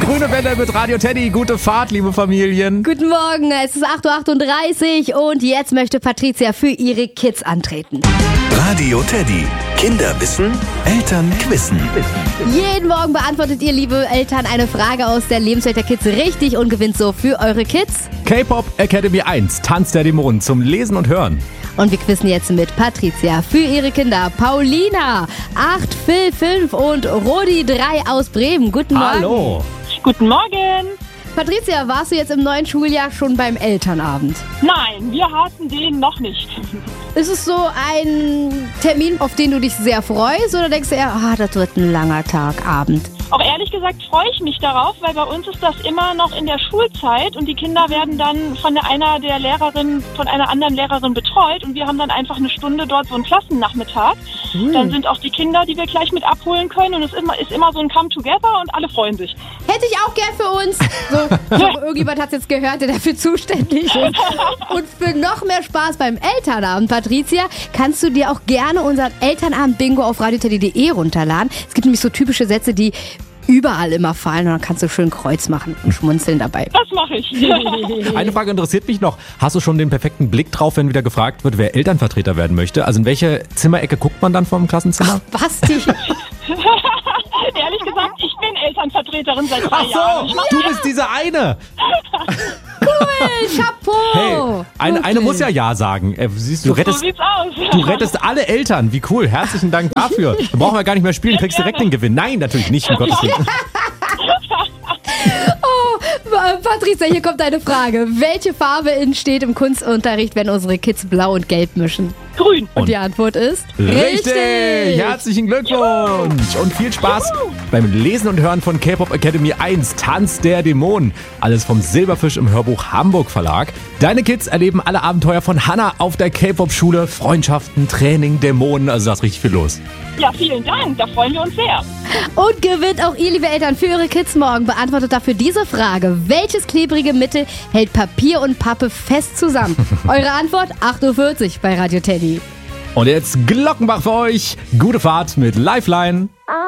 Grüne Welle mit Radio Teddy. Gute Fahrt, liebe Familien. Guten Morgen, es ist 8.38 Uhr und jetzt möchte Patricia für ihre Kids antreten. Radio Teddy. Kinder wissen, Eltern wissen. Jeden Morgen beantwortet ihr, liebe Eltern, eine Frage aus der Lebenswelt der Kids richtig und gewinnt so für eure Kids K-Pop Academy 1, Tanz der Dämonen zum Lesen und Hören. Und wir quizzen jetzt mit Patricia für ihre Kinder. Paulina, 8, Phil 5 und Rodi 3 aus Bremen. Guten Morgen. Hallo. Guten Morgen. Patricia, warst du jetzt im neuen Schuljahr schon beim Elternabend? Nein, wir hatten den noch nicht. Ist es so ein Termin, auf den du dich sehr freust, oder denkst du eher, das wird ein langer Tag, Abend? Auch ehrlich gesagt freue ich mich darauf, weil bei uns ist das immer noch in der Schulzeit und die Kinder werden dann von einer anderen Lehrerin betreut und wir haben dann einfach eine Stunde dort so einen Klassennachmittag. Dann sind auch die Kinder, die wir gleich mit abholen können und es ist immer so ein Come-Together und alle freuen sich. Hätte ich auch gern für uns. So, ich hoffe, irgendjemand hat es jetzt gehört, der dafür zuständig ist. Und für noch mehr Spaß beim Elternabend, Patricia, kannst du dir auch gerne unseren Elternabend-Bingo auf radioteddy.de runterladen. Es gibt nämlich so typische Sätze, die überall immer fallen und dann kannst du schön Kreuz machen und schmunzeln dabei. Das mache ich. Eine Frage interessiert mich noch. Hast du schon den perfekten Blick drauf, wenn wieder gefragt wird, wer Elternvertreter werden möchte? Also in welche Zimmerecke guckt man dann vom Klassenzimmer? Ach, Basti. Ehrlich gesagt, ich bin Elternvertreterin seit 3 Ach Jahren. so, du bist diese eine. Cool, Chapeau. Hey, eine muss ja sagen. Siehst du, So sieht's aus. du rettest alle Eltern. Wie cool. Herzlichen Dank dafür. Dann brauchen wir gar nicht mehr spielen, kriegst direkt den Gewinn. Nein, natürlich nicht, um Gottes Willen. Patricia, hier kommt eine Frage. Welche Farbe entsteht im Kunstunterricht, wenn unsere Kids blau und gelb mischen? Grün. Und die Antwort ist Richtig! Herzlichen Glückwunsch! Und viel Spaß beim Lesen und Hören von K-Pop Academy 1, Tanz der Dämonen. Alles vom Silberfisch im Hörbuch Hamburg Verlag. Deine Kids erleben alle Abenteuer von Hannah auf der K-Pop-Schule. Freundschaften, Training, Dämonen, also da ist richtig viel los. Ja, vielen Dank. Da freuen wir uns sehr. Und gewinnt auch ihr, liebe Eltern, für eure Kids morgen. Beantwortet dafür diese Frage. Welches klebrige Mittel hält Papier und Pappe fest zusammen? Eure Antwort 8.40 Uhr bei Radio Teddy. Und jetzt Glockenbach für euch. Gute Fahrt mit Lifeline.